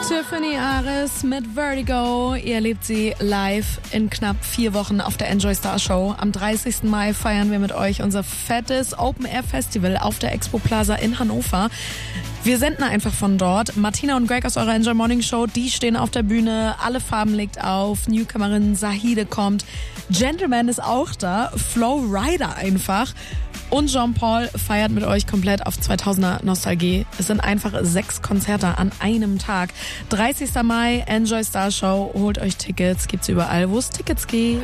Tiffany Ares mit Vertigo. Ihr erlebt sie live in knapp 4 Wochen auf der Enjoy Star Show. Am 30. Mai feiern wir mit euch unser fettes Open-Air-Festival auf der Expo Plaza in Hannover. Wir senden einfach von dort. Martina und Greg aus eurer Enjoy Morning Show, die stehen auf der Bühne. Alle Farben legt auf. Newcomerin Sahide kommt. Gentleman ist auch da. Flow Rider einfach. Und Jean-Paul feiert mit euch komplett auf 2000er Nostalgie. Es sind einfach 6 Konzerte an einem Tag. 30. Mai, Enjoy Star Show. Holt euch Tickets. Gibt's überall, wo es Tickets gibt.